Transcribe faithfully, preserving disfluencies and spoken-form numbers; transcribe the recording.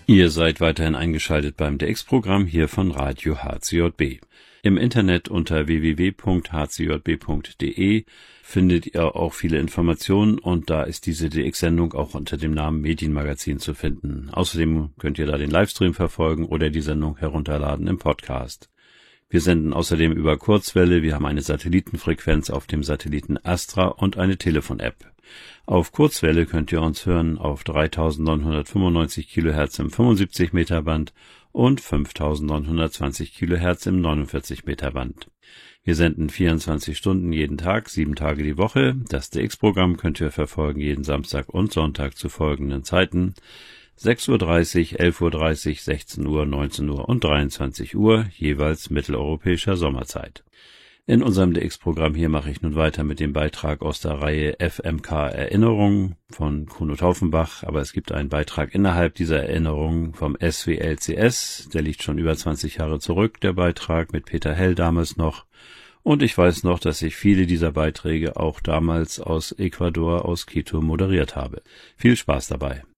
Ihr seid weiterhin eingeschaltet beim D X-Programm hier von Radio H C J B. Im Internet unter w w w punkt h c j b punkt d e findet ihr auch viele Informationen und da ist diese D X-Sendung auch unter dem Namen Medienmagazin zu finden. Außerdem könnt ihr da den Livestream verfolgen oder die Sendung herunterladen im Podcast. Wir senden außerdem über Kurzwelle, wir haben eine Satellitenfrequenz auf dem Satelliten Astra und eine Telefon-App. Auf Kurzwelle könnt ihr uns hören auf dreitausendneunhundertfünfundneunzig Kilohertz im fünfundsiebzig Meter Band und fünftausendneunhundertzwanzig Kilohertz im neunundvierzig Meter Band. Wir senden vierundzwanzig Stunden jeden Tag, sieben Tage die Woche. Das D X-Programm könnt ihr verfolgen jeden Samstag und Sonntag zu folgenden Zeiten: sechs Uhr dreißig, elf Uhr dreißig, sechzehn Uhr, neunzehn Uhr und dreiundzwanzig Uhr, jeweils mitteleuropäischer Sommerzeit. In unserem D X-Programm hier mache ich nun weiter mit dem Beitrag aus der Reihe F M K Erinnerungen von Kuno Taufenbach, aber es gibt einen Beitrag innerhalb dieser Erinnerungen vom S W L C S, der liegt schon über zwanzig Jahre zurück, der Beitrag mit Peter Hell damals noch. Und ich weiß noch, dass ich viele dieser Beiträge auch damals aus Ecuador, aus Quito moderiert habe. Viel Spaß dabei.